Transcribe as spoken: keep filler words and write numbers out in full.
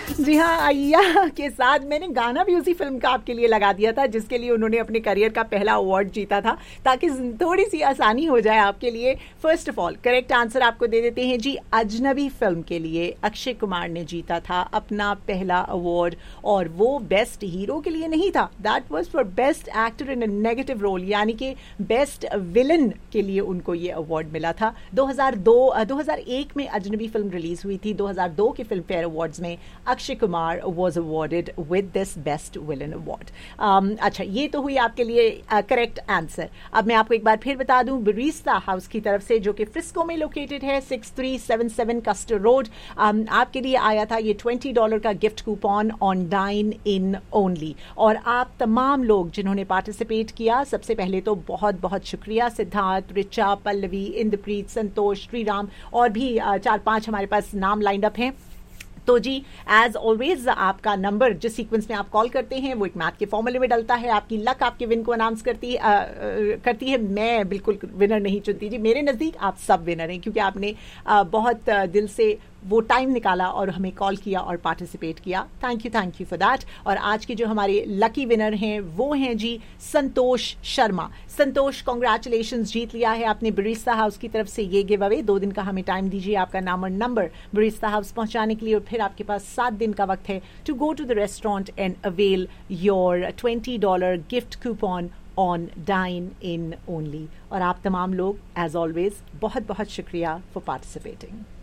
जी हाँ, अय्या के साथ मैंने गाना भी उसी फिल्म का आपके लिए लगा दिया था जिसके लिए उन्होंने अपने करियर का पहला अवार्ड जीता था, ताकि थोड़ी सी आसानी हो जाए आपके लिए। First of all correct answer आपको दे देते हैं जी। अजनबी फिल्म के लिए अक्षय कुमार ने जीता था अपना पहला अवार्ड, और वो बेस्ट हीरो के लिए नहीं था, that was for best actor in a negative role, यानी कि बेस्ट विलन के लिए उनको ये अवार्ड मिला था। दो हज़ार दो दो हज़ार एक में अजनबी फिल्म रिलीज हुई थी। दो हज़ार दो के फिल्म फेयर अवार्ड्स में Akshay Kumar was awarded with this best villain award. अच्छा, ये तो हुई आपके लिए करेक्ट uh, आंसर। अब मैं आपको एक बार फिर बता दूं, बरिस्ता हाउस की तरफ से, जो कि फ्रिस्को में लोकेटेड है, six three seven seven castor road, um, आपके लिए आया था ये ट्वेंटी डॉलर का gift coupon on dine in only. और आप तमाम लोग जिन्होंने पार्टिसिपेट किया, सबसे पहले तो बहुत बहुत शुक्रिया। सिद्धार्थ, रिचा, पल्लवी, इंद्रप्रीत, संतोष, श्रीराम और भी uh, चार पांच हमारे पास नाम लाइंड अप हैं। तो जी, एज ऑलवेज आपका नंबर जिस सीक्वेंस में आप कॉल करते हैं वो एक मैथ के फॉर्मूले में डलता है। आपकी लक आपके विन को अनाउंस करती है आ, करती है। मैं बिल्कुल विनर नहीं चुनती जी, मेरे नज़दीक आप सब विनर हैं, क्योंकि आपने आ, बहुत दिल से वो टाइम निकाला और हमें कॉल किया और पार्टिसिपेट किया। Thank you thank you for that. और आज के जो हमारे लकी विनर हैं वो हैं जी संतोष शर्मा। संतोष, कॉन्ग्रेचुलेशंस, जीत लिया है आपने बरिस्ता हाउस की तरफ से ये गिव अवे। दो दिन का हमें टाइम दीजिए आपका नाम और नंबर बरिस्ता हाउस पहुंचाने के लिए, और फिर आपके पास सात दिन का वक्त है to go to the restaurant and avail your twenty dollar gift coupon on dine in only. और आप तमाम लोग एज ऑलवेज बहुत बहुत शुक्रिया फॉर पार्टिसिपेटिंग।